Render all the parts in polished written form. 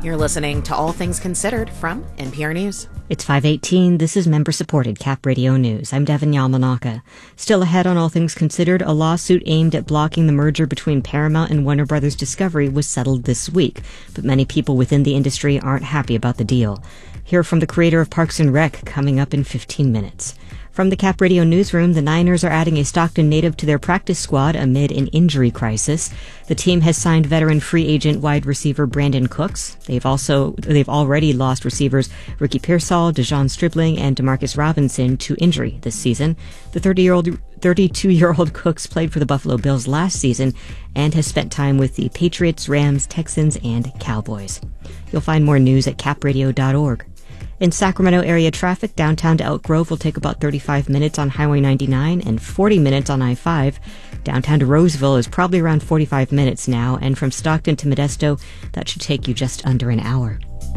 You're listening to All Things Considered from NPR News. It's 5:18. This is member-supported Cap Radio News. I'm Devin Yamanaka. Still ahead on All Things Considered, a lawsuit aimed at blocking the merger between Paramount and Warner Brothers Discovery was settled this week, but many people within the industry aren't happy about the deal. Hear from the creator of Parks and Rec coming up in 15 minutes. From the Cap Radio newsroom, the Niners are adding a Stockton native to their practice squad amid an injury crisis. The team has signed veteran free agent wide receiver Brandon Cooks. They've already lost receivers Ricky Pearsall, Dejon Stribling, and Demarcus Robinson to injury this season. The 32-year-old Cooks played for the Buffalo Bills last season and has spent time with the Patriots, Rams, Texans, and Cowboys. You'll find more news at capradio.org. In Sacramento area traffic, downtown to Elk Grove will take about 35 minutes on Highway 99 and 40 minutes on I-5. Downtown to Roseville is probably around 45 minutes now, and from Stockton to Modesto, that should take you just under an hour.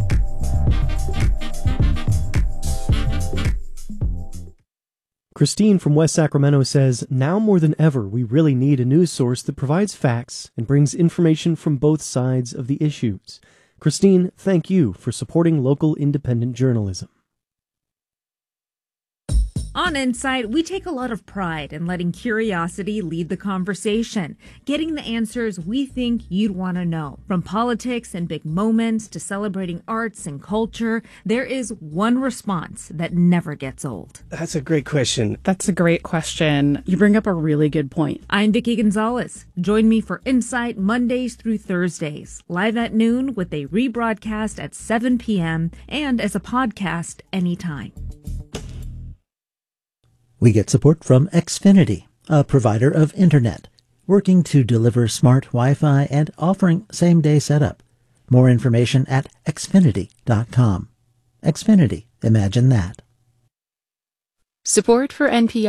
Christine from West Sacramento says, now more than ever, we really need a news source that provides facts and brings information from both sides of the issues. Christine, thank you for supporting local independent journalism. On Insight, we take a lot of pride in letting curiosity lead the conversation, getting the answers we think you'd want to know. From politics and big moments to celebrating arts and culture, there is one response that never gets old. That's a great question. That's a great question. You bring up a really good point. I'm Vicki Gonzalez. Join me for Insight Mondays through Thursdays, live at noon with a rebroadcast at 7 p.m. and as a podcast anytime. We get support from Xfinity, a provider of internet, working to deliver smart Wi-Fi and offering same-day setup. More information at xfinity.com. Xfinity, imagine that. Support for NPR